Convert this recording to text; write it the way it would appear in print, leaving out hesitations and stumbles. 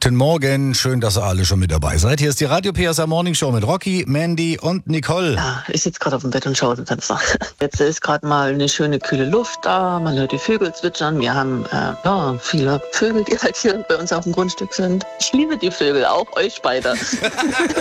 Guten Morgen, schön, dass ihr alle schon mit dabei seid. Hier ist die Radio PSR Morning Show mit Rocky, Mandy und Nicole. Ja, ich sitze gerade auf dem Bett und schaue aus dem Fenster. Jetzt ist gerade mal eine schöne kühle Luft da, man hört die Vögel zwitschern. Wir haben viele Vögel, die halt hier bei uns auf dem Grundstück sind. Ich liebe die Vögel, auch euch beide.